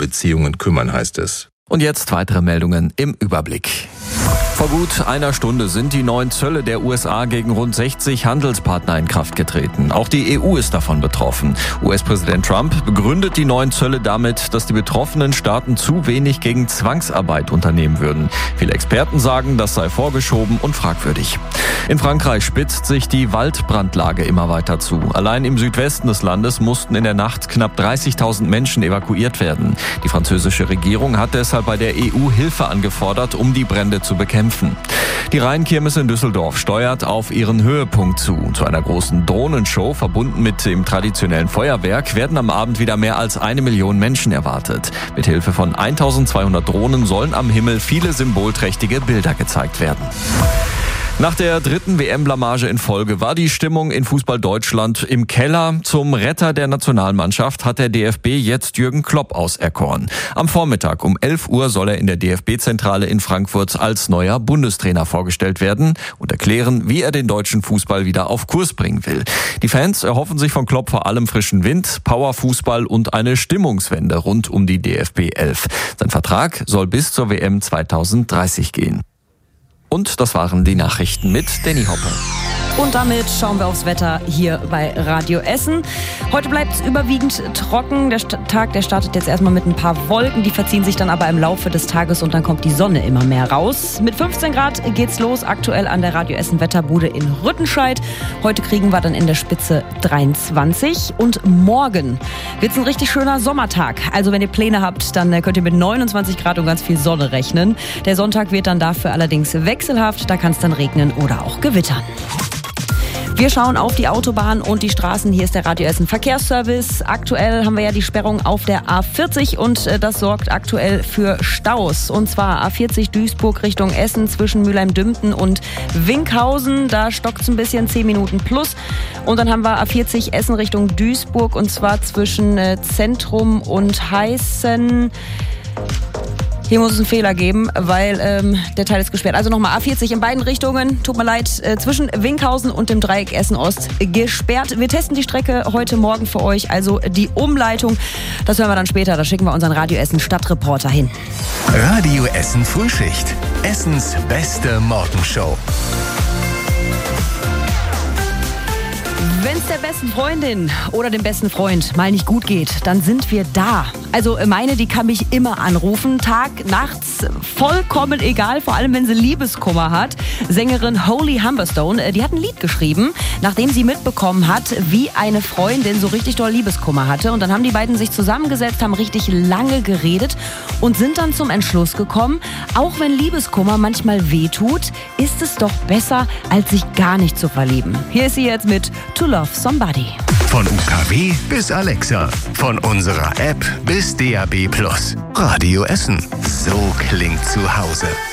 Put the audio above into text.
Beziehungen kümmern, heißt es. Und jetzt weitere Meldungen im Überblick. Vor gut einer Stunde sind die neuen Zölle der USA gegen rund 60 Handelspartner in Kraft getreten. Auch die EU ist davon betroffen. US-Präsident Trump begründet die neuen Zölle damit, dass die betroffenen Staaten zu wenig gegen Zwangsarbeit unternehmen würden. Viele Experten sagen, das sei vorgeschoben und fragwürdig. In Frankreich spitzt sich die Waldbrandlage immer weiter zu. Allein im Südwesten des Landes mussten in der Nacht knapp 30.000 Menschen evakuiert werden. Die französische Regierung hat deshalb bei der EU Hilfe angefordert, um die Brände zu bekämpfen. Die Rheinkirmes in Düsseldorf steuert auf ihren Höhepunkt zu. Zu einer großen Drohnenshow, verbunden mit dem traditionellen Feuerwerk, werden am Abend wieder mehr als 1 Million Menschen erwartet. Mit Hilfe von 1200 Drohnen sollen am Himmel viele symbolträchtige Bilder gezeigt werden. Nach der 3. WM-Blamage in Folge war die Stimmung in Fußball Deutschland im Keller. Zum Retter der Nationalmannschaft hat der DFB jetzt Jürgen Klopp auserkoren. Am Vormittag um 11 Uhr soll er in der DFB-Zentrale in Frankfurt als neuer Bundestrainer vorgestellt werden und erklären, wie er den deutschen Fußball wieder auf Kurs bringen will. Die Fans erhoffen sich von Klopp vor allem frischen Wind, Powerfußball und eine Stimmungswende rund um die DFB 11. Sein Vertrag soll bis zur WM 2030 gehen. Und das waren die Nachrichten mit Danny Hoppe. Und damit schauen wir aufs Wetter hier bei Radio Essen. Heute bleibt es überwiegend trocken. Der Tag, der startet jetzt erstmal mit ein paar Wolken. Die verziehen sich dann aber im Laufe des Tages und dann kommt die Sonne immer mehr raus. Mit 15 Grad geht's los, aktuell an der Radio Essen Wetterbude in Rüttenscheid. Heute kriegen wir dann in der Spitze 23. Und morgen wird's ein richtig schöner Sommertag. Also wenn ihr Pläne habt, dann könnt ihr mit 29 Grad und ganz viel Sonne rechnen. Der Sonntag wird dann dafür allerdings wechselhaft. Da kann es dann regnen oder auch gewittern. Wir schauen auf die Autobahn und die Straßen. Hier ist der Radio Essen Verkehrsservice. Aktuell haben wir ja die Sperrung auf der A40 und das sorgt aktuell für Staus. Und zwar A40 Duisburg Richtung Essen zwischen Mülheim-Dümpten und Winkhausen. Da stockt es ein bisschen, 10 Minuten plus. Und dann haben wir A40 Essen Richtung Duisburg und zwar zwischen Zentrum und Heißen. Hier muss es einen Fehler geben, weil der Teil ist gesperrt. Also nochmal A40 in beiden Richtungen. Tut mir leid, zwischen Winkhausen und dem Dreieck Essen-Ost gesperrt. Wir testen die Strecke heute Morgen für euch, also die Umleitung. Das hören wir dann später. Da schicken wir unseren Radio Essen Stadtreporter hin. Radio Essen Frühschicht. Essens beste Morgenshow. Wenn es der besten Freundin oder dem besten Freund mal nicht gut geht, dann sind wir da. Also meine, die kann mich immer anrufen, Tag, nachts, vollkommen egal, vor allem wenn sie Liebeskummer hat. Sängerin Holly Humberstone, die hat ein Lied geschrieben, nachdem sie mitbekommen hat, wie eine Freundin so richtig doll Liebeskummer hatte. Und dann haben die beiden sich zusammengesetzt, haben richtig lange geredet und sind dann zum Entschluss gekommen, auch wenn Liebeskummer manchmal wehtut, ist es doch besser, als sich gar nicht zu verlieben. Hier ist sie jetzt mit To Love Somebody. Von UKW bis Alexa, von unserer App bis DAB+. Radio Essen. So klingt zu Hause.